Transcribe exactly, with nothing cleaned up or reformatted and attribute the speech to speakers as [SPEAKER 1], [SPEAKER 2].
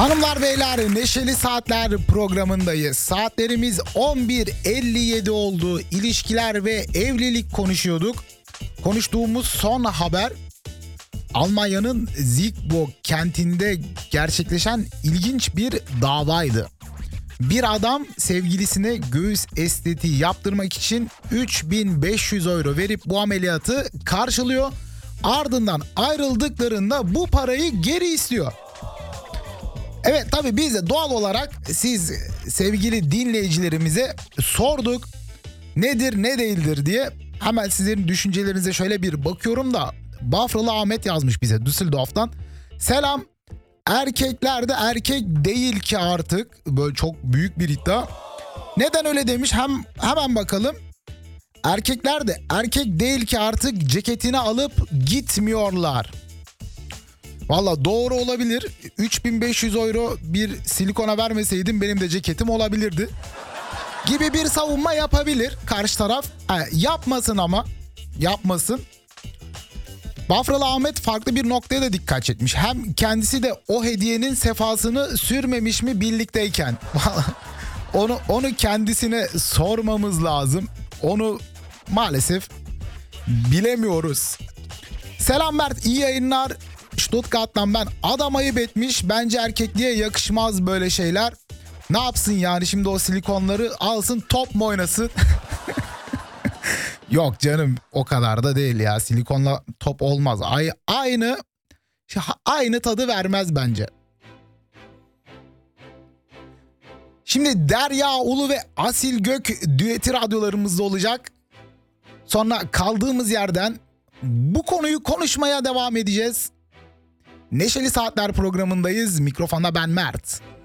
[SPEAKER 1] Hanımlar beyler, Neşeli Saatler programındayız. Saatlerimiz on bir elli yedi oldu. İlişkiler ve evlilik konuşuyorduk. Konuştuğumuz son haber Almanya'nın Siegburg kentinde gerçekleşen ilginç bir davaydı. Bir adam sevgilisine göğüs estetiği yaptırmak için üç bin beş yüz euro verip bu ameliyatı karşılıyor. Ardından ayrıldıklarında bu parayı geri istiyor. Evet, tabii biz de doğal olarak siz sevgili dinleyicilerimize sorduk. Nedir ne değildir diye. Hemen sizlerin düşüncelerinize şöyle bir bakıyorum da Bafralı Ahmet yazmış bize Düsseldorf'tan. Selam. Erkekler de erkek değil ki artık. Böyle çok büyük bir iddia. Neden öyle demiş? Hem hemen bakalım. Erkekler de erkek değil ki artık ceketini alıp gitmiyorlar. Valla doğru olabilir. üç bin beş yüz euro bir silikona vermeseydim benim de ceketim olabilirdi. Gibi bir savunma yapabilir karşı taraf. Ha, yapmasın ama. Yapmasın. Bafralı Ahmet farklı bir noktaya da dikkat çekmiş. Hem kendisi de o hediyenin sefasını sürmemiş mi birlikteyken. onu onu kendisine sormamız lazım. Onu maalesef bilemiyoruz. Selam Mert, iyi yayınlar. Stuttgart'tan ben. Adam ayıp etmiş. Bence erkekliğe yakışmaz böyle şeyler. Ne yapsın yani şimdi o silikonları alsın top mu oynasın? Yok canım, o kadar da değil ya. Silikonla top olmaz. Aynı aynı tadı vermez bence. Şimdi Derya Ulu ve Asil Gök düeti radyolarımızda olacak. Sonra kaldığımız yerden bu konuyu konuşmaya devam edeceğiz. Neşeli Saatler programındayız. Mikrofonda ben Mert.